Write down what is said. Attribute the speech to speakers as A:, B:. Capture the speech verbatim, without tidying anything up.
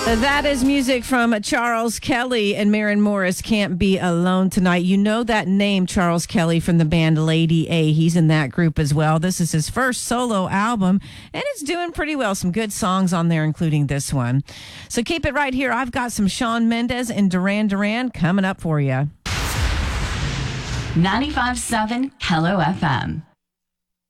A: That is music from Charles Kelly, and Maren Morris, Can't Be Alone Tonight. You know that name, Charles Kelly, from the band Lady A. He's in that group as well. This is his first solo album, and it's doing pretty well. Some good songs on there, including this one. So keep it right here. I've got some Shawn Mendes and Duran Duran coming up for you.
B: ninety-five point seven Hello F M.